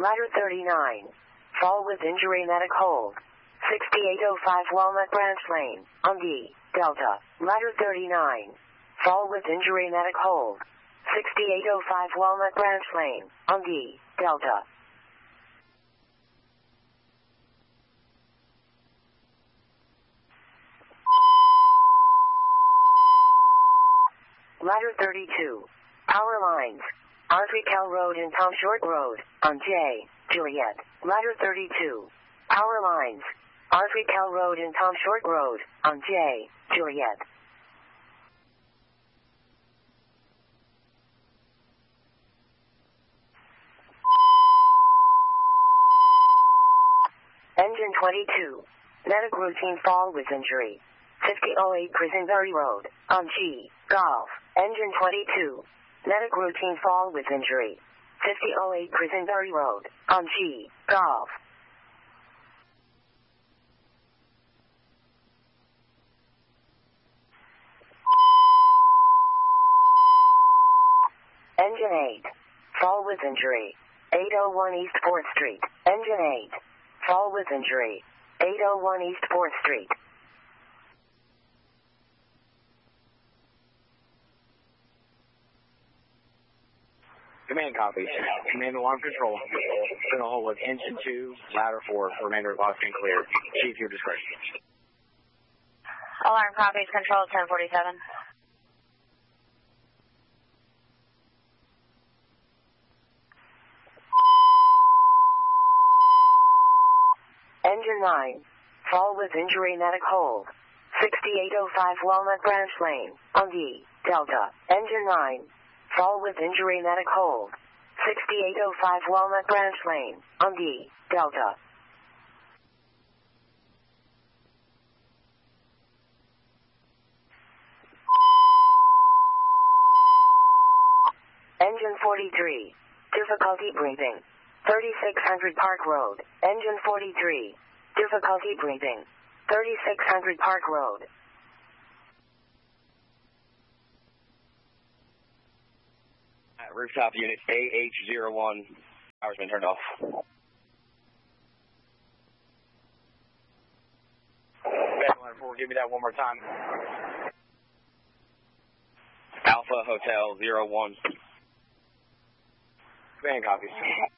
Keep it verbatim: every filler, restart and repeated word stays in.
Ladder thirty-nine. Fall with injury medic hold. sixty-eight oh five Walnut Branch Lane, on D, Delta. Ladder thirty-nine. Fall with injury medic hold. sixty-eight oh five Walnut Branch Lane, on D, Delta. Ladder thirty-two. Power lines. Arthur Cal Road and Tom Short Road, on J, Juliet. Ladder thirty-two. Power lines. Arthur Cal Road and Tom Short Road, on J, Juliet. Engine twenty-two. Medic routine fall with injury. fifty oh eight Prison-Berry Road, on G, Golf. Engine twenty-two. Medic routine fall with injury. fifty oh eight Prison-Berry Road, on G, Golf. Engine eight. Fall with injury. eight oh one East fourth Street. Engine eight. Fall with injury. eight oh one East fourth Street. Command copy. Command alarm control. Going to hold with engine two, ladder four. Remainder of Boston clear. Chief, your discretion. Alarm copies, control ten forty-seven. Engine nine. Fall with injury medic hold. sixty-eight oh five Walnut Branch Lane, on D, Delta. Engine nine. Fall with injury medic hold. sixty-eight oh five Walnut Branch Lane, on D, Delta. Engine forty-three. Difficulty breathing. thirty-six hundred Park Road. Engine forty-three. Difficulty breathing. thirty-six hundred Park Road. Rooftop unit A H zero one. Power's been turned off. Ladder four, give me that one more time. Alpha Hotel zero one. Command copies.